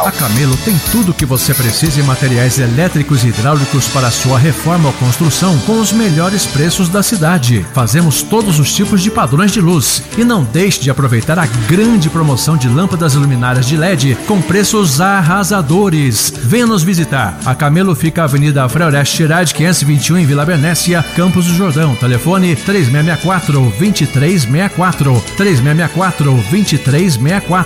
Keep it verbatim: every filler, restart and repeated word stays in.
A Camelo tem tudo o que você precisa em materiais elétricos e hidráulicos para sua reforma ou construção com os melhores preços da cidade. Fazemos todos os tipos de padrões de luz. E não deixe de aproveitar a grande promoção de lâmpadas luminárias de L E D com preços arrasadores. Venha nos visitar. A Camelo fica à Avenida Freoreste Tirade, quinhentos e vinte e um, em Vila Bernécia, Campos do Jordão. Telefone três seis seis quatro, dois três seis quatro, três seis seis quatro, dois três seis quatro.